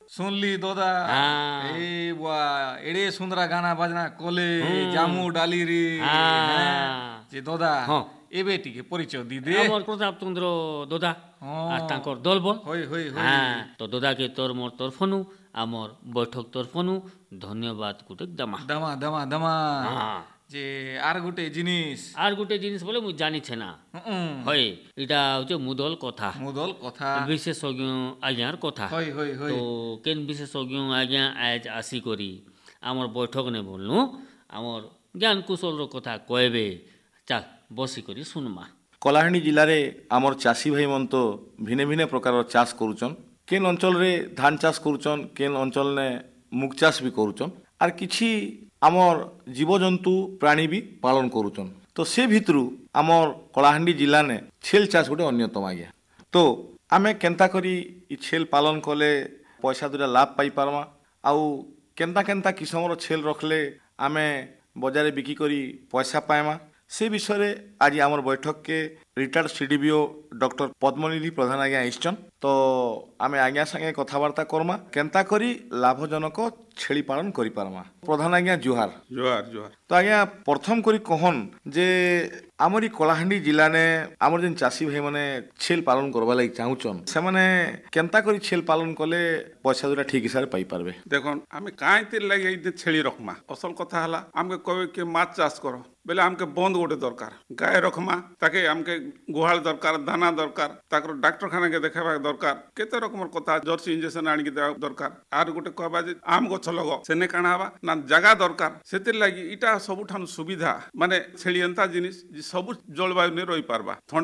सुनली दोदा हाँ। ए बुआ एड़े सुंदरा गाना बाजना कोले जामू डाली रे हाँ। जे दोदा हाँ। एबे टिके परिचय दी दे আমার প্রতাপ চন্দ্র দোদা हाँ। আর তাঙ্কর দলবল হই হই হই হ্যাঁ তো দোদাকে তোর মোর তরফনু আমার বৈঠক তরফনু ধন্যবাদ গুটে দামা দমা দমা দমা হ্যাঁ যে আর গোটে জিনিস আর গোটে জিনিস বলে মুই জানিছে না হয় এটা হচ্ছে মুদল কথা মুদল কথা বিশেষজ্ঞ আজ্ঞার কথা হই হই হই তো কেন বিশেষজ্ঞ আজ্ঞা আজ আসি করি আমার বৈঠক নে বলনু আমার জ্ঞান কুশলর কথা কইবে চাল বসি করি শুনমা କଳାହାଣ୍ଡି ଜିଲ୍ଲାରେ ଆମର ଚାଷୀ ଭାଇମାନେ ତ ଭିନ୍ନ ଭିନ୍ନ ପ୍ରକାରର ଚାଷ କରୁଛନ୍ କେନ୍ ଅଞ୍ଚଳରେ ଧାନ ଚାଷ କରୁଛନ୍ କେନ୍ ଅଞ୍ଚଳରେ ମୁଗ ଚାଷ ବି କରୁଛନ୍ ଆର୍ କିଛି ଆମର ଜୀବଜନ୍ତୁ ପ୍ରାଣୀ ବି ପାଳନ କରୁଛନ୍ ତ ସେ ଭିତରୁ ଆମର କଳାହାଣ୍ଡି ଜିଲ୍ଲାନେ ଛେଲ୍ ଚାଷ ଗୋଟେ ଅନ୍ୟତମ ଆଜ୍ଞା ତ ଆମେ କେନ୍ତା କରି ଇ ଛେଲ୍ ପାଳନ କଲେ ପଇସା ଦୁଇଟା ଲାଭ ପାଇପାରମା ଆଉ କେନ୍ତା କେନ୍ତା କିସମର ଛେଲ୍ ରଖିଲେ ଆମେ ବଜାରରେ ବିକି କରି ପଇସା ପାଇମା से विषय रे आज आमर बैठक के रिटायर्ड सीडीबीओ डॉक्टर पद्मनिधि प्रधान आज्ञा आइछन तो आमे आज्ञा संगे कथबार्ता करमा केंता करी लाभजनक छेली पालन करि पारमा प्रधान आज्ञा जुहार जुहार जुहार तो आज्ञा प्रथम करी कहन जे आमरी कलाहांडी जिला ने आमर जेन चासी भाई माने छेल पालन करबा लागि चाहुचन से माने केंता करी छेल पालन कले पैसा दुरा ठीक हिसाब पाई पारबे देखो आमे काई तिर लागि ए छेली रखमा असल कथा हला आमके कहबे के माछ चाष करो बेले आमके बंद गोटे दरकार गाय रखमा ताके आमके गुहाल दरकार दाना दरकार ताकर डॉक्टर खाना के देखाबा दरकार केते रकमर कथा जर्सी इंजेक्शन आनी के देबा दरकार आर गोटे कहबा जे आम गछ लगो सेने काना हबा ना जगह दरकार सेतिर लागि इटा सबुठान सुविधा माने छेली एंता जिनिस जे सब जलवायु ने रही पारबा।